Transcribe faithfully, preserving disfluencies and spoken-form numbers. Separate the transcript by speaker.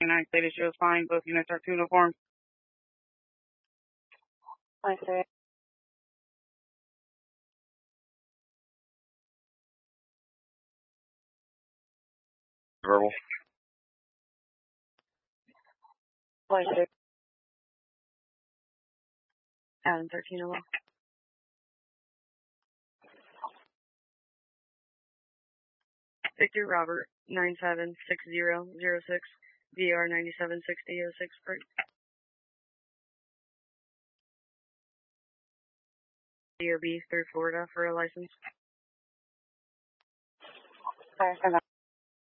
Speaker 1: United States shows fine. Both units are two uniforms.
Speaker 2: I see.
Speaker 3: Verbal.
Speaker 2: I see.
Speaker 4: Adam thirteen oh one. Victor Robert nine seven six zero zero six V R ninety-seven sixty oh six break. D O B through Florida for a license.
Speaker 2: Sorry for that.